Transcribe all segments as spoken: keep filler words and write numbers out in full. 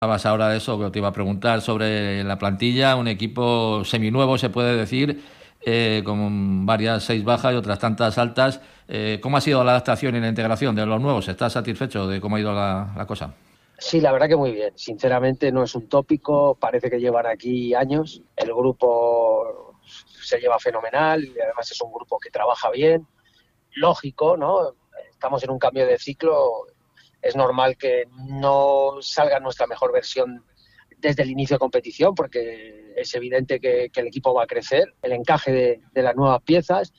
Hablabas ahora de eso, que te iba a preguntar sobre la plantilla, un equipo seminuevo se puede decir, eh, con varias seis bajas y otras tantas altas. Eh, ¿Cómo ha sido la adaptación y la integración de los nuevos? ¿Estás satisfecho de cómo ha ido la, la cosa? Sí, la verdad que muy bien. Sinceramente no es un tópico, parece que llevan aquí años. El grupo se lleva fenomenal y además es un grupo que trabaja bien. Lógico, ¿no? Estamos en un cambio de ciclo. Es normal que no salga nuestra mejor versión desde el inicio de competición, porque es evidente que, que el equipo va a crecer, el encaje de, de las nuevas piezas,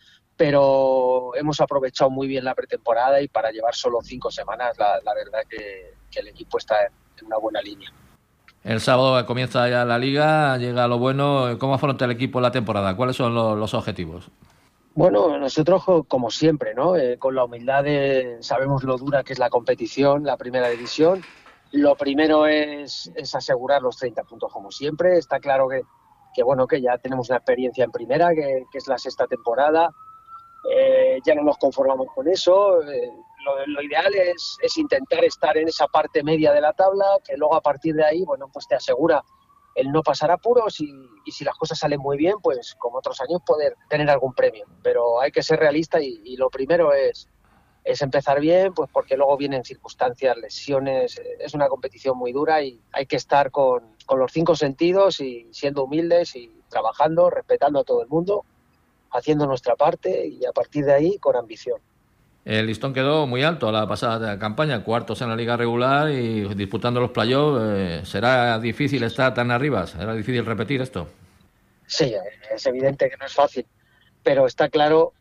pero hemos aprovechado muy bien la pretemporada y para llevar solo cinco semanas, la, la verdad que, que el equipo está en, en una buena línea. El sábado comienza ya la liga, llega lo bueno. ¿Cómo afronta el equipo la temporada? ¿Cuáles son los, los objetivos? Bueno, nosotros como siempre, ¿no? Eh, con la humildad de sabemos lo dura que es la competición, la primera división. Lo primero es, es asegurar los treinta puntos como siempre. Está claro que, que bueno, que ya tenemos una experiencia en primera, que, que es la sexta temporada. Eh, ya no nos conformamos con eso. Eh, lo, lo ideal es, es intentar estar en esa parte media de la tabla, que luego a partir de ahí, bueno, pues te asegura el no pasar apuros y, y si las cosas salen muy bien, pues como otros años poder tener algún premio. Pero hay que ser realista y, y lo primero es, es empezar bien, pues porque luego vienen circunstancias, lesiones, es una competición muy dura y hay que estar con, con los cinco sentidos y siendo humildes y trabajando, respetando a todo el mundo, haciendo nuestra parte y a partir de ahí con ambición. El listón quedó muy alto la pasada campaña, cuartos en la liga regular y disputando los playoffs. Eh, ¿Será difícil estar tan arriba? ¿Será difícil repetir esto? Sí, es evidente que no es fácil, pero está claro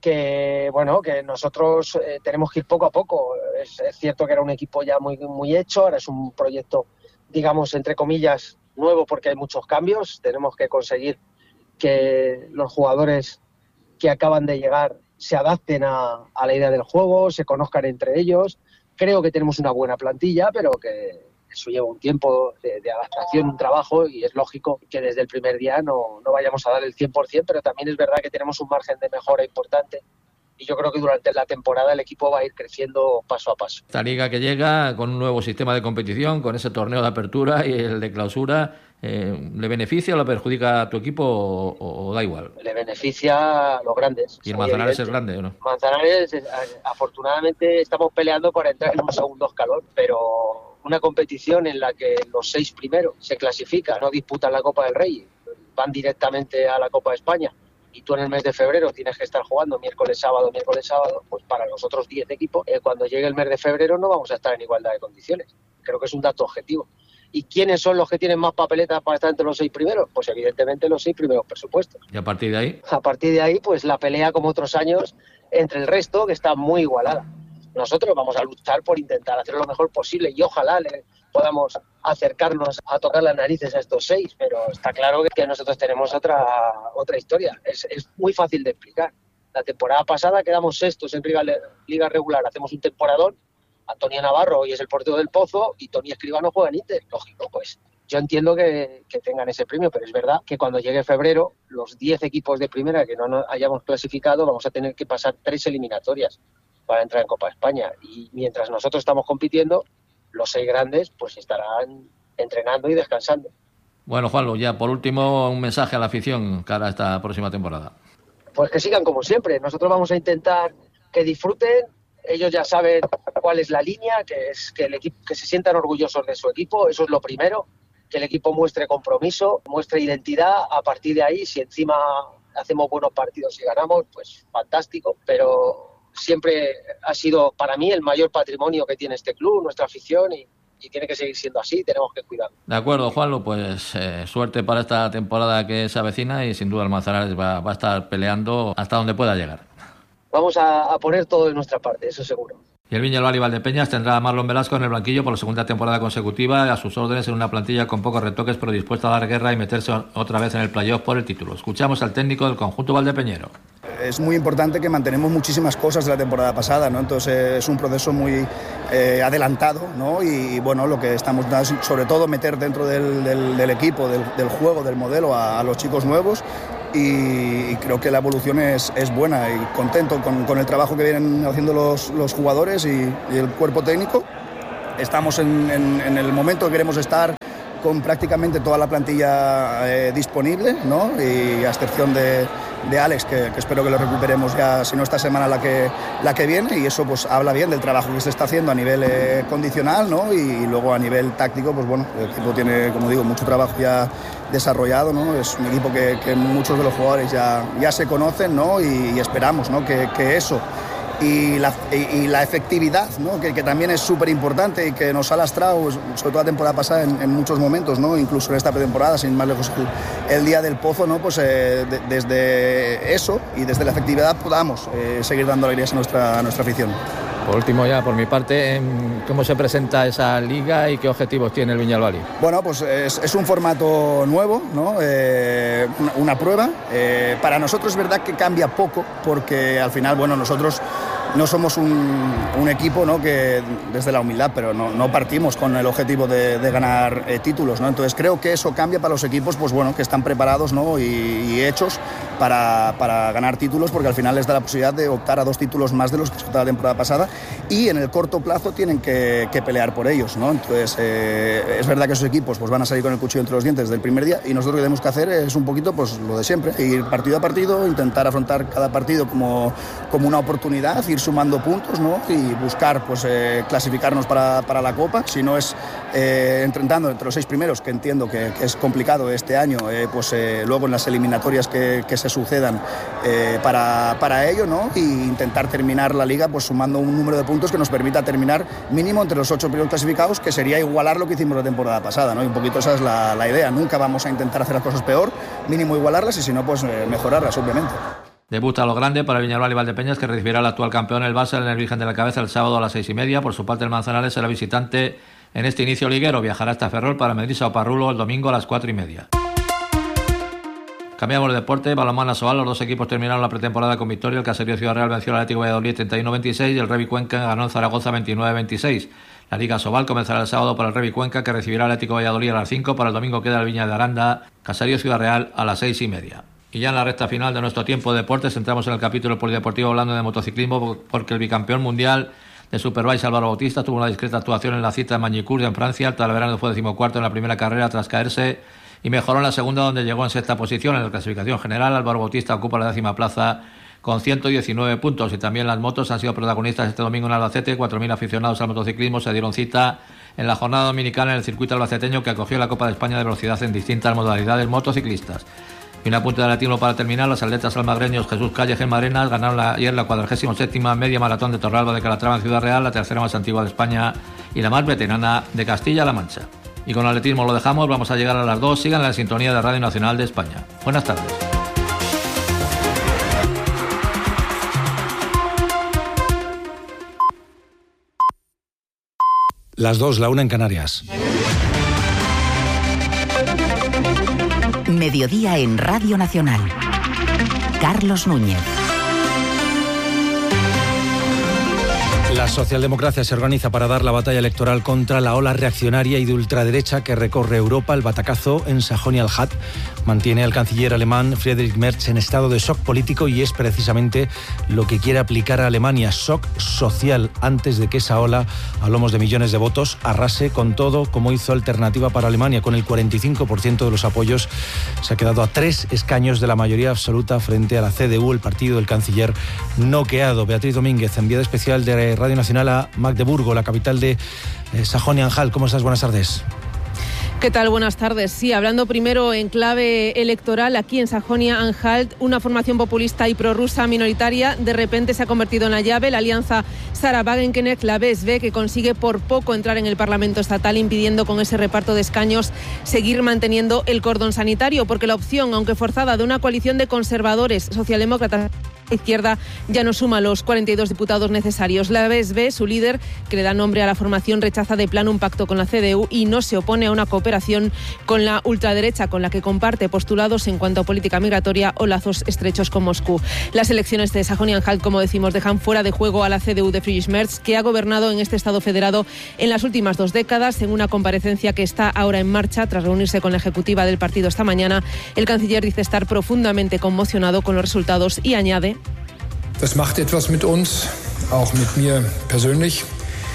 que bueno que nosotros eh, tenemos que ir poco a poco. Es, es cierto que era un equipo ya muy, muy hecho, ahora es un proyecto, digamos, entre comillas, nuevo porque hay muchos cambios. Tenemos que conseguir que los jugadores que acaban de llegar se adapten a, a la idea del juego, se conozcan entre ellos. Creo que tenemos una buena plantilla, pero que eso lleva un tiempo de, de adaptación, un trabajo, y es lógico que desde el primer día no, no vayamos a dar el cien por ciento, pero también es verdad que tenemos un margen de mejora importante y yo creo que durante la temporada el equipo va a ir creciendo paso a paso. Esta liga que llega con un nuevo sistema de competición, con ese torneo de apertura y el de clausura, eh, ¿le beneficia o le perjudica a tu equipo o, o da igual? Le beneficia a los grandes. ¿Y el Manzanares es grande o no? Manzanares, afortunadamente, estamos peleando por entrar en un segundo escalón, pero una competición en la que los seis primeros se clasifican, no disputan la Copa del Rey, van directamente a la Copa de España, y tú en el mes de febrero tienes que estar jugando miércoles, sábado, miércoles, sábado, pues para los otros diez equipos, eh, cuando llegue el mes de febrero no vamos a estar en igualdad de condiciones. Creo que es un dato objetivo. ¿Y quiénes son los que tienen más papeletas para estar entre los seis primeros? Pues evidentemente los seis primeros presupuestos. ¿Y a partir de ahí? A partir de ahí, pues la pelea, como otros años, entre el resto, que está muy igualada. Nosotros vamos a luchar por intentar hacer lo mejor posible y ojalá le podamos acercarnos a tocar las narices a estos seis, pero está claro que nosotros tenemos otra, otra historia. Es, es muy fácil de explicar. La temporada pasada quedamos sextos en liga regular, hacemos un temporadón. Antonio Navarro hoy es el portero del Pozo y Toni Escribano juega en Inter. Lógico, pues yo entiendo que, que tengan ese premio, pero es verdad que cuando llegue febrero, los diez equipos de primera que no nos hayamos clasificado, vamos a tener que pasar tres eliminatorias para entrar en Copa de España. Y mientras nosotros estamos compitiendo, los seis grandes pues estarán entrenando y descansando. Bueno, Juanlu, ya por último, un mensaje a la afición cara a esta próxima temporada. Pues que sigan como siempre. Nosotros vamos a intentar que disfruten. Ellos ya saben cuál es la línea, que es que el equipo, que se sientan orgullosos de su equipo, eso es lo primero, que el equipo muestre compromiso, muestre identidad. A partir de ahí, si encima hacemos buenos partidos y ganamos, pues fantástico, pero siempre ha sido para mí el mayor patrimonio que tiene este club, nuestra afición, y, y tiene que seguir siendo así, tenemos que cuidarlo. De acuerdo, Juanlu, pues eh, suerte para esta temporada que se avecina y sin duda el Manzanares va, va a estar peleando hasta donde pueda llegar. Vamos a, a poner todo de nuestra parte, eso seguro. Y el Viñalbal y Valdepeñas tendrá a Marlon Velasco en el banquillo por la segunda temporada consecutiva, a sus órdenes en una plantilla con pocos retoques, pero dispuesta a dar guerra y meterse otra vez en el playoff por el título. Escuchamos al técnico del conjunto valdepeñero. Es muy importante que mantenemos muchísimas cosas de la temporada pasada, ¿no? Entonces es un proceso muy eh, adelantado, ¿no? Y bueno, lo que estamos dando es sobre todo meter dentro del, del, del equipo, del, del juego, del modelo a, a los chicos nuevos. Y creo que la evolución es, es buena y contento con, con el trabajo que vienen haciendo los, los jugadores y, y el cuerpo técnico estamos en, en, en el momento que queremos estar, con prácticamente toda la plantilla eh, disponible, ¿no? Y a excepción de, de Alex, que, que espero que lo recuperemos ya, si no esta semana, la que, la que viene, y eso pues habla bien del trabajo que se está haciendo a nivel eh, condicional, ¿no? Y, y luego a nivel táctico, pues bueno, el equipo tiene, como digo, mucho trabajo ya desarrollado, ¿no? Es un equipo que, que muchos de los jugadores ya, ya se conocen, ¿no? Y, y esperamos, ¿no? que, que eso y la, y, y la efectividad, ¿no? que, que también es súper importante y que nos ha lastrado, sobre todo la temporada pasada, en, en muchos momentos, ¿no? Incluso en esta pretemporada, sin más lejos el, el día del Pozo, ¿no? Pues eh, de, desde eso y desde la efectividad podamos eh, seguir dando alegrías a nuestra, a nuestra afición. Por último, ya por mi parte, ¿cómo se presenta esa liga y qué objetivos tiene el Viñalbali? Bueno, pues es, es un formato nuevo, ¿no? Eh, una, una prueba. Eh, para nosotros es verdad que cambia poco, porque al final, bueno, nosotros no somos un, un equipo, ¿no? que desde la humildad, pero no, no partimos con el objetivo de, de ganar eh, títulos, ¿no? Entonces creo que eso cambia para los equipos, pues bueno, que están preparados, ¿no? y, y hechos para, para ganar títulos, porque al final les da la posibilidad de optar a dos títulos más de los que disputaron la temporada pasada, y en el corto plazo tienen que, que pelear por ellos, ¿no? Entonces eh, es verdad que esos equipos pues van a salir con el cuchillo entre los dientes desde el primer día, y nosotros lo que tenemos que hacer es un poquito pues lo de siempre, ir partido a partido, intentar afrontar cada partido como, como una oportunidad, ir sumando puntos, ¿no? Y buscar pues eh, clasificarnos para, para la Copa. Si no es eh, entrando entre los seis primeros, que entiendo que, que es complicado este año, eh, pues eh, luego en las eliminatorias que, que se sucedan eh, para, para ello, ¿no? Y intentar terminar la Liga pues sumando un número de puntos que nos permita terminar mínimo entre los ocho primeros clasificados, que sería igualar lo que hicimos la temporada pasada, ¿no? Y un poquito esa es la, la idea. Nunca vamos a intentar hacer las cosas peor, mínimo igualarlas, y si no, pues eh, mejorarlas, obviamente. Debuta a lo grande para el Viñalbal y Valdepeñas, que recibirá al actual campeón, el Barça, en el Virgen de la Cabeza, el sábado a las seis y media. Por su parte, el Manzanares será visitante en este inicio liguero. Viajará hasta Ferrol para medirse a Parrulo el domingo a las cuatro y media. Cambiamos de deporte. Balonmano Asobal. Los dos equipos terminaron la pretemporada con victoria. El Caserío Ciudad Real venció al Atlético Valladolid treinta y uno veintiséis y el Revi Cuenca ganó en Zaragoza veintinueve veintiséis. La Liga Asobal comenzará el sábado para el Revi Cuenca, que recibirá al Atlético Valladolid a las cinco. Para el domingo queda el Viña de Aranda, Caserío Ciudad Real a las seis y media. Y ya en la recta final de nuestro tiempo de deportes entramos en el capítulo polideportivo hablando de motociclismo, porque el bicampeón mundial de Superbike, Álvaro Bautista, tuvo una discreta actuación en la cita de Magny-Cours en Francia. El talaverano fue decimocuarto en la primera carrera tras caerse y mejoró en la segunda, donde llegó en sexta posición. En la clasificación general, Álvaro Bautista ocupa la décima plaza con ciento diecinueve puntos. Y también las motos han sido protagonistas este domingo en Albacete. cuatro mil aficionados al motociclismo se dieron cita en la jornada dominical en el circuito albaceteño, que acogió la Copa de España de velocidad en distintas modalidades motociclistas. Y un apunte de latino para terminar: los atletas almagreños Jesús Calle y Gemma Arenas ganaron la, ayer la cuadragésima séptima media maratón de Torralba de Calatrava en Ciudad Real, la tercera más antigua de España y la más veterana de Castilla-La Mancha. Y con el atletismo lo dejamos, vamos a llegar a las dos. Sigan en la sintonía de Radio Nacional de España. Buenas tardes. Las dos, la una en Canarias. Mediodía en Radio Nacional. Carlos Núñez. La socialdemocracia se organiza para dar la batalla electoral contra la ola reaccionaria y de ultraderecha que recorre Europa. El batacazo en Sajonia-Anhalt mantiene al canciller alemán Friedrich Merz en estado de shock político, y es precisamente lo que quiere aplicar a Alemania: shock social, antes de que esa ola, a lomos de millones de votos, arrase con todo, como hizo Alternativa para Alemania. Con el cuarenta y cinco por ciento de los apoyos se ha quedado a tres escaños de la mayoría absoluta frente a la C D U, el partido del canciller noqueado. Beatriz Domínguez, enviada especial de Radio Nacional a Magdeburgo, la capital de eh, Sajonia-Anhalt. ¿Cómo estás? Buenas tardes. ¿Qué tal? Buenas tardes. Sí, hablando primero en clave electoral, aquí en Sajonia-Anhalt, una formación populista y prorrusa minoritaria de repente se ha convertido en la llave. La alianza Sarah Wagenknecht, la B S V, que consigue por poco entrar en el Parlamento estatal, impidiendo con ese reparto de escaños seguir manteniendo el cordón sanitario, porque la opción, aunque forzada, de una coalición de conservadores, socialdemócratas izquierda, ya no suma los cuarenta y dos diputados necesarios. La B S V, su líder, que le da nombre a la formación, rechaza de plano un pacto con la C D U y no se opone a una cooperación con la ultraderecha, con la que comparte postulados en cuanto a política migratoria o lazos estrechos con Moscú. Las elecciones de Sajonia-Anhalt, como decimos, dejan fuera de juego a la C D U de Friedrich Merz, que ha gobernado en este estado federado en las últimas dos décadas. En una comparecencia que está ahora en marcha, tras reunirse con la ejecutiva del partido esta mañana, el canciller dice estar profundamente conmocionado con los resultados y añade: Das macht etwas mit uns, auch mit mir persönlich.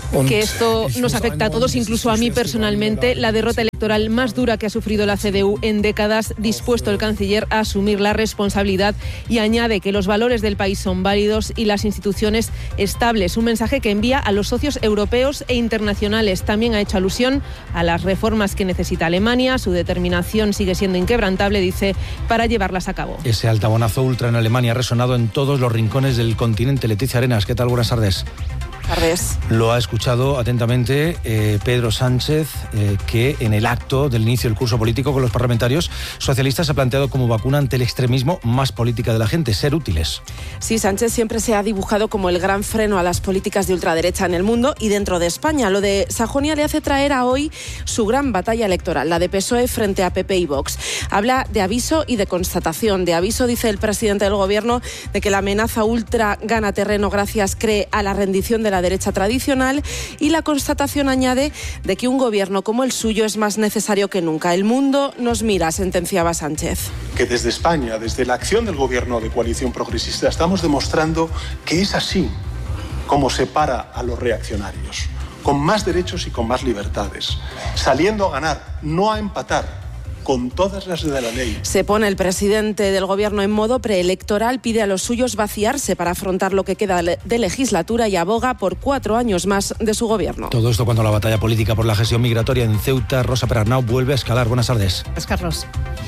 que esto nos afecta a todos, incluso a mí personalmente. La derrota electoral más dura que ha sufrido la C D U en décadas, dispuesto el canciller a asumir la responsabilidad, y añade que los valores del país son válidos y las instituciones estables. Un mensaje que envía a los socios europeos e internacionales. También ha hecho alusión a las reformas que necesita Alemania. Su determinación sigue siendo inquebrantable, dice, para llevarlas a cabo. Ese altabonazo ultra en Alemania ha resonado en todos los rincones del continente. Leticia Arenas, ¿qué tal? Buenas tardes. Tardes. Lo ha escuchado atentamente eh, Pedro Sánchez, eh, que en el acto del inicio del curso político con los parlamentarios socialistas ha planteado como vacuna ante el extremismo más política de la gente, ser útiles. Sí, Sánchez siempre se ha dibujado como el gran freno a las políticas de ultraderecha en el mundo y dentro de España. Lo de Sajonia le hace traer a hoy su gran batalla electoral, la de P S O E frente a P P y Vox. Habla de aviso y de constatación. De aviso, dice el presidente del Gobierno, de que la amenaza ultra gana terreno gracias, cree, a la rendición de la derecha tradicional, y la constatación añade de que un gobierno como el suyo es más necesario que nunca. El mundo nos mira, sentenciaba Sánchez. Que desde España, desde la acción del gobierno de coalición progresista, estamos demostrando que es así como se para a los reaccionarios, con más derechos y con más libertades, saliendo a ganar, no a empatar, con todas las de la ley. Se pone el presidente del Gobierno en modo preelectoral, pide a los suyos vaciarse para afrontar lo que queda de legislatura y aboga por cuatro años más de su Gobierno. Todo esto cuando la batalla política por la gestión migratoria en Ceuta, Rosa Perarnau, vuelve a escalar. Buenas tardes. Es Carlos.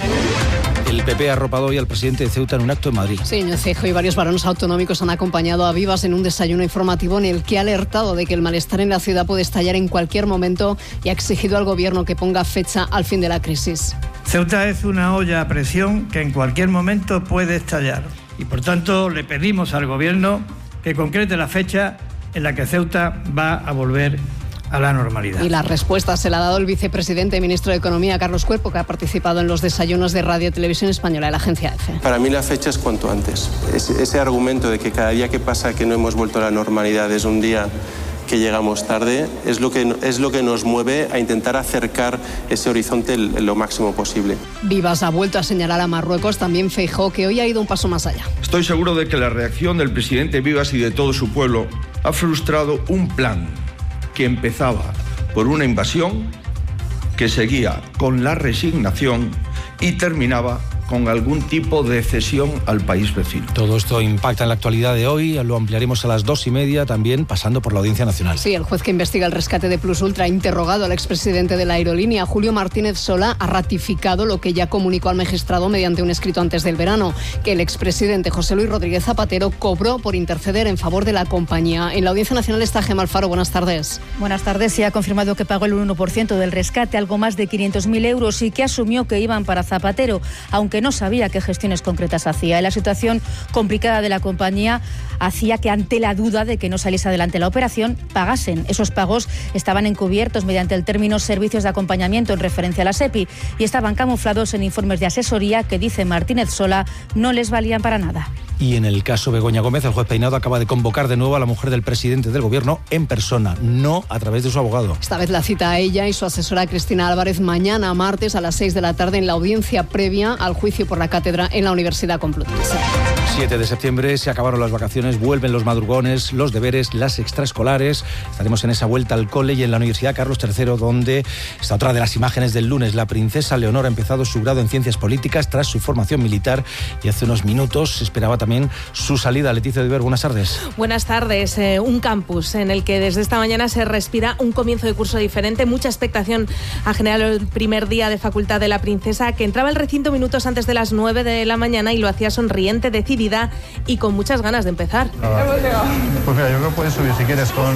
El P P ha arropado hoy al presidente de Ceuta en un acto en Madrid. Sí, Núñez Feijóo y varios varones autonómicos han acompañado a Vivas en un desayuno informativo en el que ha alertado de que el malestar en la ciudad puede estallar en cualquier momento y ha exigido al gobierno que ponga fecha al fin de la crisis. Ceuta es una olla a presión que en cualquier momento puede estallar y por tanto le pedimos al gobierno que concrete la fecha en la que Ceuta va a volver a la normalidad. Y la respuesta se la ha dado el vicepresidente y ministro de Economía, Carlos Cuerpo, que ha participado en los desayunos de Radio y Televisión Española de la agencia EFE. Para mí la fecha es cuanto antes. Ese, ese argumento de que cada día que pasa que no hemos vuelto a la normalidad es un día que llegamos tarde, es lo que, es lo que nos mueve a intentar acercar ese horizonte lo máximo posible. Vivas ha vuelto a señalar a Marruecos, también Feijóo, que hoy ha ido un paso más allá. Estoy seguro de que la reacción del presidente Vivas y de todo su pueblo ha frustrado un plan que empezaba por una invasión, que seguía con la resignación y terminaba con algún tipo de cesión al país vecino. Todo esto impacta en la actualidad de hoy, lo ampliaremos a las dos y media, también pasando por la Audiencia Nacional. Sí, el juez que investiga el rescate de Plus Ultra ha interrogado al expresidente de la aerolínea. Julio Martínez Solá ha ratificado lo que ya comunicó al magistrado mediante un escrito antes del verano, que el expresidente José Luis Rodríguez Zapatero cobró por interceder en favor de la compañía. En la Audiencia Nacional está Gemma Alfaro. Buenas tardes. Buenas tardes. Se ha confirmado que pagó el uno por ciento del rescate, algo más de quinientos mil euros, y que asumió que iban para Zapatero, aunque no sabía qué gestiones concretas hacía. La situación complicada de la compañía hacía que, ante la duda de que no saliese adelante la operación, pagasen. Esos pagos estaban encubiertos mediante el término servicios de acompañamiento en referencia a la SEPI y estaban camuflados en informes de asesoría que, dice Martínez Solá, no les valían para nada. Y en el caso Begoña Gómez, el juez Peinado acaba de convocar de nuevo a la mujer del presidente del Gobierno en persona, no a través de su abogado. Esta vez la cita a ella y su asesora Cristina Álvarez mañana martes a las seis de la tarde en la audiencia previa al juicio por la cátedra en la Universidad Complutense. siete de septiembre, se acabaron las vacaciones, vuelven los madrugones, los deberes, las extraescolares. Estaremos en esa vuelta al cole y en la Universidad Carlos tercero, donde está otra de las imágenes del lunes. La princesa Leonor ha empezado su grado en Ciencias Políticas tras su formación militar y hace unos minutos se esperaba también su salida. Leticia Diver, buenas tardes. Buenas tardes. Eh, un campus en el que desde esta mañana se respira un comienzo de curso diferente. Mucha expectación ha generado el primer día de Facultad de la Princesa, que entraba al recinto minutos antes de las nueve de la mañana y lo hacía sonriente, decidida y con muchas ganas de empezar. Ah, pues mira, yo creo que puedes subir si quieres con...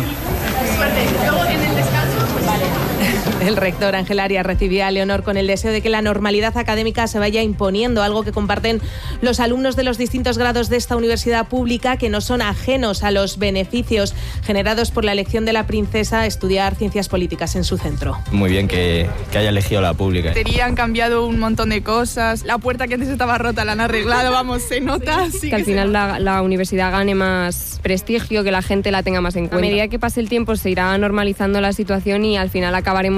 Luego en el descanso, pues vale. El rector Ángel Arias recibía a Leonor con el deseo de que la normalidad académica se vaya imponiendo, algo que comparten los alumnos de los distintos grados de esta universidad pública, que no son ajenos a los beneficios generados por la elección de la princesa a estudiar ciencias políticas en su centro. Muy bien que, que haya elegido la pública. Han cambiado un montón de cosas, la puerta que antes estaba rota la han arreglado, vamos, se nota. Sí, que, que al final se... la, la universidad gane más prestigio, que la gente la tenga más en cuenta. A medida que pase el tiempo se irá normalizando la situación y al final acabaremos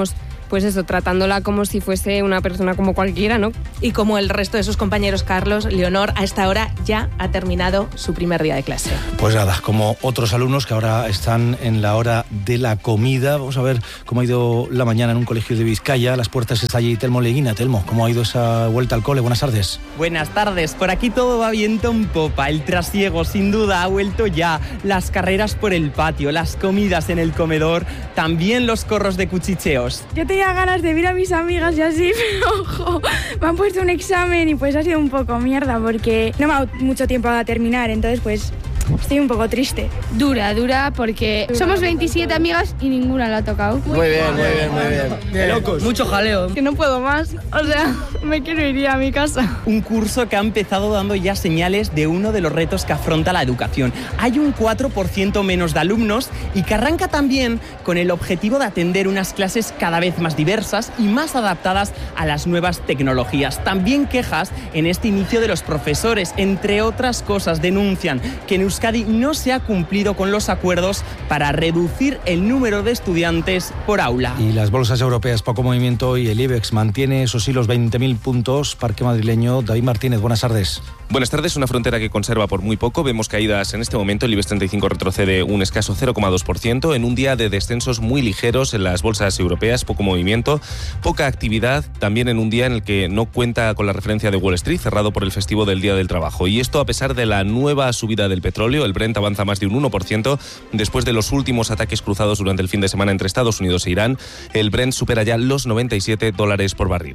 pues eso, tratándola como si fuese una persona como cualquiera, ¿no? Y como el resto de sus compañeros, Carlos, Leonor a esta hora ya ha terminado su primer día de clase. Pues nada, como otros alumnos que ahora están en la hora de la comida. Vamos a ver cómo ha ido la mañana en un colegio de Vizcaya. A las puertas está allí Telmo Leguina. Telmo, ¿cómo ha ido esa vuelta al cole? Buenas tardes. Buenas tardes. Por aquí todo va viento en popa. El trasiego sin duda ha vuelto ya. Las carreras por el patio, las comidas en el comedor, también los corros de cuchicheos. Yo tenía ganas de ver a mis amigas y así, pero ojo, me han puesto un examen y pues ha sido un poco mierda porque no me ha dado mucho tiempo a terminar, entonces pues estoy un poco triste. Dura, dura, porque dura, somos veintisiete amigas y ninguna la ha tocado. Muy bien, muy bien, muy bien. bien. Locos. Mucho jaleo. Que no puedo más, o sea, me quiero ir ya a mi casa. Un curso que ha empezado dando ya señales de uno de los retos que afronta la educación. Hay un cuatro por ciento menos de alumnos y que arranca también con el objetivo de atender unas clases cada vez más diversas y más adaptadas a las nuevas tecnologías. También quejas en este inicio de los profesores. Entre otras cosas, denuncian que en Euskadi no se ha cumplido con los acuerdos para reducir el número de estudiantes por aula. Y las bolsas europeas, poco movimiento y el IBEX mantiene, eso sí, los veinte mil puntos. Parque madrileño, David Martínez, buenas tardes. Buenas tardes, una frontera que conserva por muy poco. Vemos caídas en este momento. El IBEX treinta y cinco retrocede un escaso cero coma dos por ciento en un día de descensos muy ligeros en las bolsas europeas, poco movimiento, poca actividad, también en un día en el que no cuenta con la referencia de Wall Street, cerrado por el festivo del Día del Trabajo. Y esto a pesar de la nueva subida del petróleo. El Brent avanza más de un uno por ciento después de los últimos ataques cruzados durante el fin de semana entre Estados Unidos e Irán. El Brent supera ya los noventa y siete dólares por barril.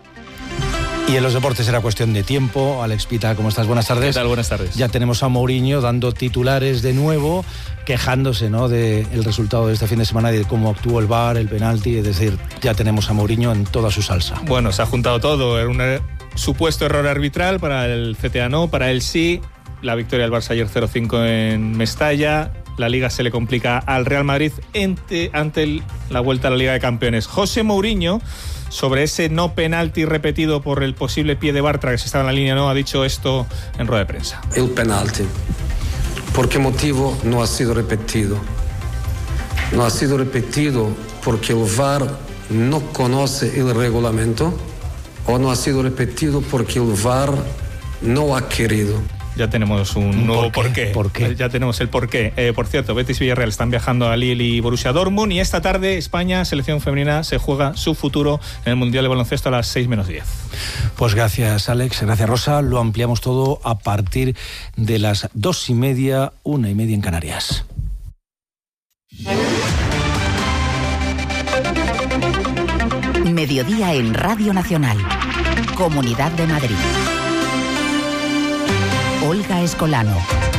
Y en los deportes era cuestión de tiempo. Alex Pita, ¿cómo estás? Buenas tardes. ¿Qué tal? Buenas tardes. Ya tenemos a Mourinho dando titulares de nuevo, quejándose, ¿no?, del resultado de este fin de semana, de cómo actuó el V A R, el penalti. Es decir, ya tenemos a Mourinho en toda su salsa. Bueno, se ha juntado todo. Era un supuesto error arbitral, para el C T A no, para él sí. La victoria del Barça ayer cero cinco en Mestalla. La Liga se le complica al Real Madrid ante, ante el, la vuelta a la Liga de Campeones. José Mourinho, sobre ese no penalti repetido por el posible pie de Bartra, que se estaba en la línea no, ha dicho esto en rueda de prensa. El penalti. ¿Por qué motivo no ha sido repetido? No ha sido repetido porque el V A R no conoce el reglamento, o no ha sido repetido porque el V A R no ha querido. Ya tenemos un nuevo ¿Por qué? porqué. ¿Por qué? Ya tenemos el porqué. Eh, por cierto, Betis y Villarreal están viajando a Lille y Borussia Dortmund. Y esta tarde España, selección femenina, se juega su futuro en el Mundial de Baloncesto a las seis menos diez. Pues gracias, Alex. Gracias, Rosa. Lo ampliamos todo a partir de las dos y media, una y media en Canarias. Mediodía en Radio Nacional. Comunidad de Madrid. Olga Escolano.